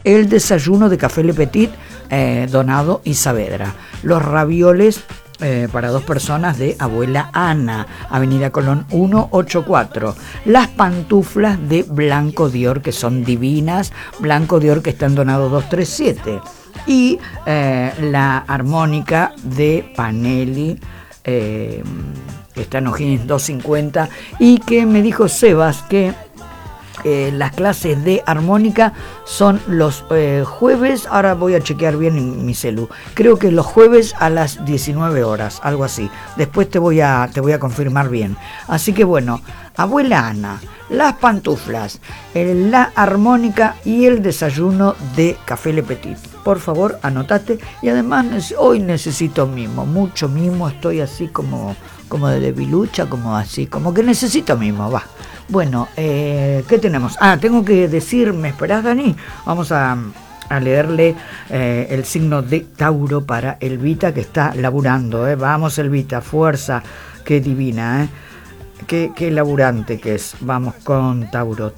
el desayuno de Café Le Petit, Donado y Saavedra. Los ravioles para 2 personas de Abuela Ana, Avenida Colón 184. Las pantuflas de Blanco Dior, que son divinas. Blanco Dior, que está en Donado 237. Y la armónica de Panelli, que está en O'Higgins 250, y que me dijo Sebas que las clases de armónica son los jueves. Ahora voy a chequear bien en mi celu. Creo que los jueves a las 19 horas, algo así. Después te voy a confirmar bien. Así que bueno, Abuela Ana, las pantuflas, la armónica y el desayuno de Café Le Petit. Por favor, anotate. Y además hoy necesito mimo, mucho mimo. Estoy así como de debilucha, como así, como que necesito mimo, va. Bueno, ¿qué tenemos? Tengo que decir, ¿me esperás, Dani? Vamos a leerle el signo de Tauro para Elvita, que está laburando. Vamos, Elvita, fuerza, qué divina, qué laburante que es. Vamos con Tauro.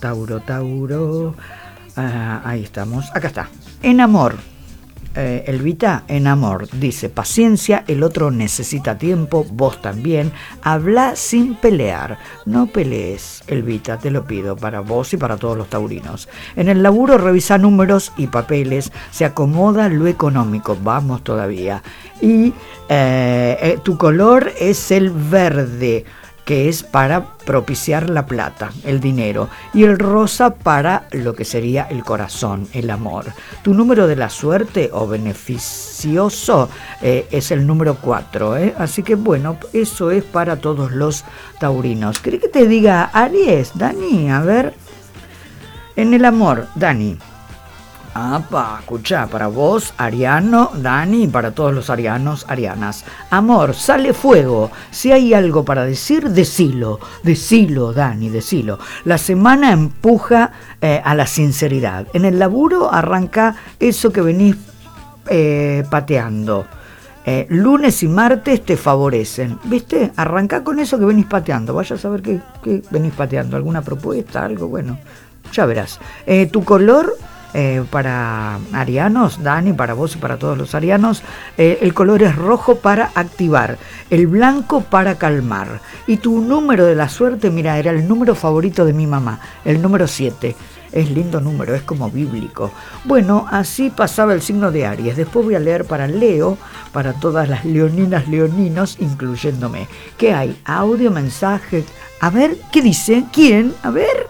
Ahí estamos, acá está. En amor. Elvita, en amor, dice: paciencia, el otro necesita tiempo, vos también. Habla sin pelear, no pelees, Elvita, te lo pido, para vos y para todos los taurinos. En el laburo revisa números y papeles, se acomoda lo económico, vamos todavía. Y tu color es el verde, que es para propiciar la plata, el dinero, y el rosa para lo que sería el corazón, el amor. Tu número de la suerte o beneficioso es el número 4, así que bueno, eso es para todos los taurinos. ¿Querés que te diga Aries, Dani? A ver, en el amor, Dani. Escuchá, para vos, Ariano, Dani, y para todos los arianos, arianas. Amor, sale fuego. Si hay algo para decir, decilo, Dani, decilo. La semana empuja a la sinceridad. En el laburo arranca eso que venís pateando. Lunes y martes te favorecen, ¿viste? Arrancá con eso que venís pateando. Vaya a saber qué venís pateando. ¿Alguna propuesta? Algo, bueno, ya verás. Tu color... para arianos, Dani, para vos y para todos los arianos, el color es rojo para activar, el blanco para calmar. Y tu número de la suerte, mira, era el número favorito de mi mamá, el número 7. Es lindo número, es como bíblico. Bueno, así pasaba el signo de Aries. Después voy a leer para Leo, para todas las leoninas, leoninos, incluyéndome. ¿Qué hay? Audio, mensaje. A ver, ¿qué dice? ¿Quién? A ver.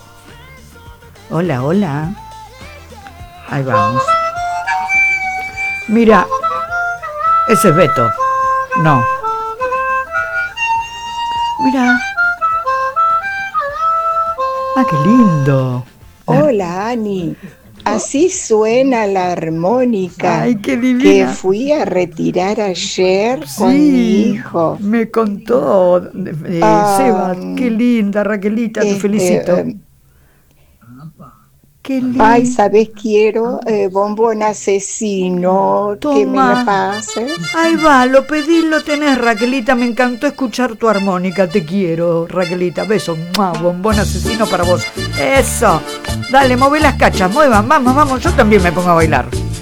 Hola. Ahí vamos. Mira, ese es Beto. No. Mira. Qué lindo. Hola, Ani. Así suena la armónica. Ay, qué divina. Que fui a retirar ayer con mi hijo. Me contó Seba. Qué linda, Raquelita, te felicito. Ay, ¿sabes? Quiero bombón asesino. Toma. Que me la pases. Ahí va, lo pedí, lo tenés, Raquelita. Me encantó escuchar tu armónica. Te quiero, Raquelita. Beso. Bombón asesino para vos. Eso. Dale, mueve las cachas, muevan. Vamos. Yo también me pongo a bailar.